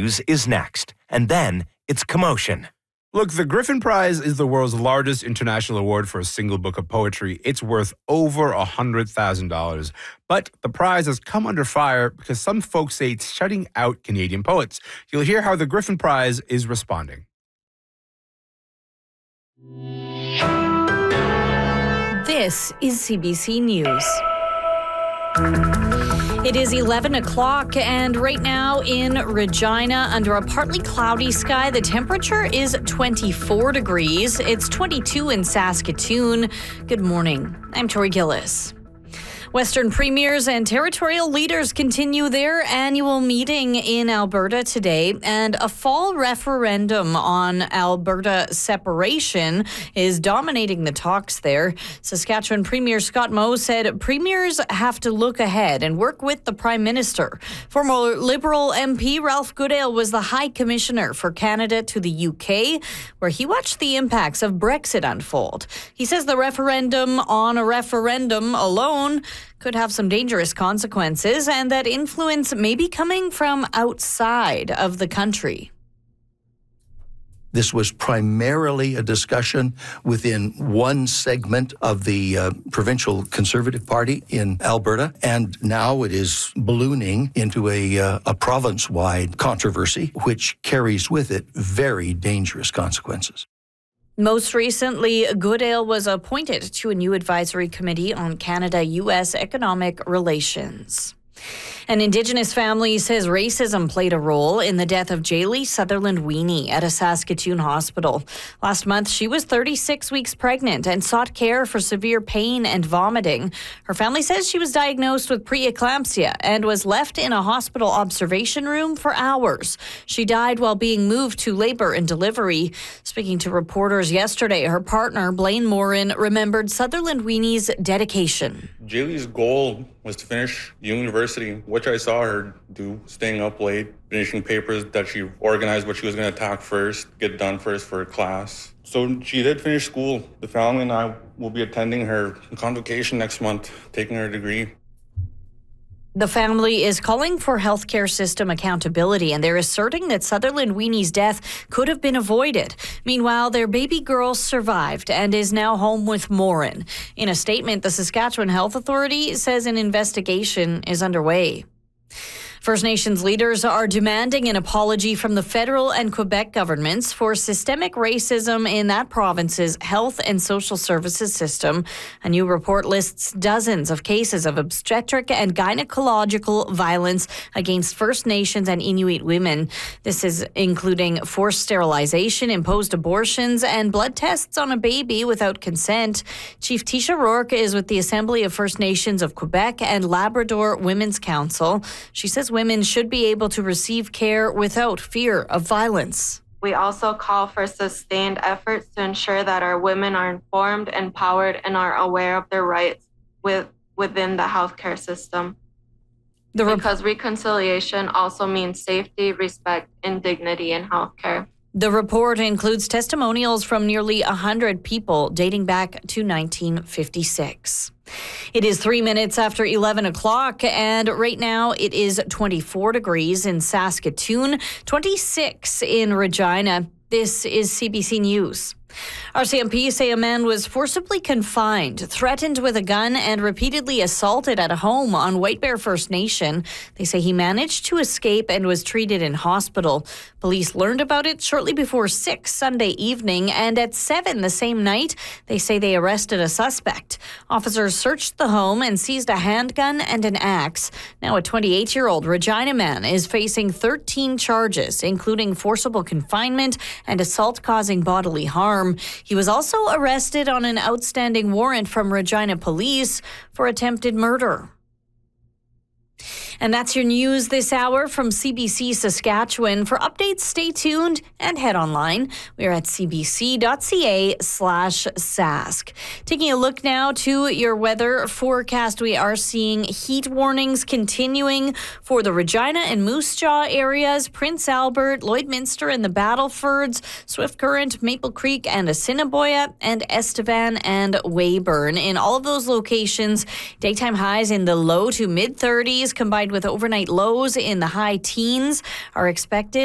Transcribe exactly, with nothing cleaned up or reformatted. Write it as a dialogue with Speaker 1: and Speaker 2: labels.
Speaker 1: News is next, and then it's commotion.
Speaker 2: Look, the Griffin Prize is the world's largest international award for a single book of poetry. It's worth over one hundred thousand dollars. But the prize has come under fire because some folks say it's shutting out Canadian poets. You'll hear how the Griffin Prize is responding.
Speaker 3: This is C B C News. It is eleven o'clock, and right now in Regina, under a partly cloudy sky, the temperature is twenty-four degrees. It's twenty-two in Saskatoon. Good morning. I'm Tori Gillis. Western premiers and territorial leaders continue their annual meeting in Alberta today, and a fall referendum on Alberta separation is dominating the talks there. Saskatchewan Premier Scott Moe said premiers have to look ahead and work with the Prime Minister. Former Liberal M P Ralph Goodale was the High Commissioner for Canada to the U K, where he watched the impacts of Brexit unfold. He says the referendum on a referendum alone could have some dangerous consequences, and that influence may be coming from outside of the country.
Speaker 4: This was primarily a discussion within one segment of the uh, provincial Conservative Party in Alberta, and now it is ballooning into a, uh, a province-wide controversy, which carries with it very dangerous consequences.
Speaker 3: Most recently, Goodale was appointed to a new advisory committee on Canada-U S economic relations. An Indigenous family says racism played a role in the death of Jaylee Sutherland Weenie at a Saskatoon hospital. Last month, she was thirty-six weeks pregnant and sought care for severe pain and vomiting. Her family says she was diagnosed with preeclampsia and was left in a hospital observation room for hours. She died while being moved to labor and delivery. Speaking to reporters yesterday, her partner, Blaine Morin, remembered Sutherland Weenie's dedication.
Speaker 5: Jaylee's goal was to finish university, which I saw her do, staying up late, finishing papers that she organized what she was going to attack first, get done first for her class. So she did finish school. The family and I will be attending her convocation next month, taking her degree.
Speaker 3: The family is calling for healthcare system accountability, and they're asserting that Sutherland Weenie's death could have been avoided. Meanwhile, their baby girl survived and is now home with Morin. In a statement, the Saskatchewan Health Authority says an investigation is underway. First Nations leaders are demanding an apology from the federal and Quebec governments for systemic racism in that province's health and social services system. A new report lists dozens of cases of obstetric and gynecological violence against First Nations and Inuit women. This is including forced sterilization, imposed abortions, and blood tests on a baby without consent. Chief Tisha Rourke is with the Assembly of First Nations of Quebec and Labrador Women's Council. She says women should be able to receive care without fear of violence.
Speaker 6: We also call for sustained efforts to ensure that our women are informed, empowered, and are aware of their rights with, within the healthcare system. The rep- because reconciliation also means safety, respect, and dignity in healthcare.
Speaker 3: The report includes testimonials from nearly one hundred people dating back to nineteen fifty-six. It is three minutes after eleven o'clock, and right now it is twenty-four degrees in Saskatoon, twenty-six in Regina. This is C B C News. R C M P say a man was forcibly confined, threatened with a gun, and repeatedly assaulted at a home on White Bear First Nation. They say he managed to escape and was treated in hospital. Police learned about it shortly before six Sunday evening, and at seven the same night, they say they arrested a suspect. Officers searched the home and seized a handgun and an axe. Now a twenty-eight-year-old Regina man is facing thirteen charges, including forcible confinement and assault causing bodily harm. He was also arrested on an outstanding warrant from Regina Police for attempted murder. And that's your news this hour from C B C Saskatchewan. For updates, stay tuned and head online. We are at cbc.ca slash sask. Taking a look now to your weather forecast, we are seeing heat warnings continuing for the Regina and Moose Jaw areas, Prince Albert, Lloydminster and the Battlefords, Swift Current, Maple Creek and Assiniboia, and Estevan and Weyburn. In all of those locations, daytime highs in the low to mid thirties combined with overnight lows in the high teens are expected.